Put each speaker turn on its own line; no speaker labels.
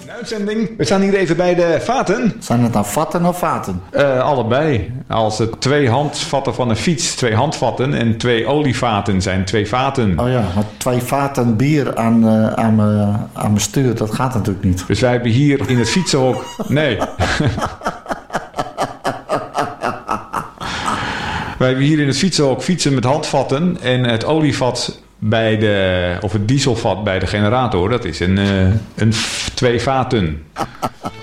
Uitzending. We staan hier even bij de vaten.
Zijn het nou vatten of vaten?
Allebei. Als het 2 handvatten van een fiets, 2 handvatten en 2 olievaten zijn 2 vaten.
Oh ja, maar 2 vaten bier aan mijn stuur, dat gaat natuurlijk niet.
Dus wij hebben hier in het fietsenhok... Nee. Wij hebben hier in het fietsenhok fietsen met handvatten en het olievat of het dieselvat bij de generator, dat is een 2 vaten.